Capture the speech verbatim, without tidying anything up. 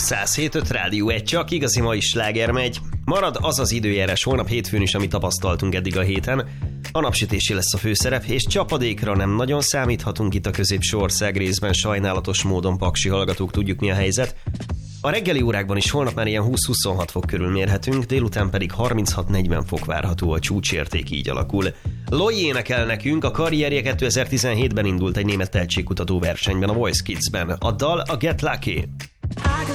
száz hét öt Rádió egy, csak igazi mai sláger megy. Marad az az időjárás holnap hétfőn is, amit tapasztaltunk eddig a héten. A napsütési lesz a főszerep, és csapadékra nem nagyon számíthatunk itt a középső ország részben, sajnálatos módon, paksi hallgatók, tudjuk mi a helyzet. A reggeli órákban is holnap már ilyen húsz-huszonhat fok körül mérhetünk, délután pedig harminchat-negyven fok várható, a csúcsérték így alakul. Loy énekel nekünk, a karrierje kétezer-tizenhétben indult egy német tehetségkutató versenyben, a Voice Kids-ben. A dal a Get Lucky.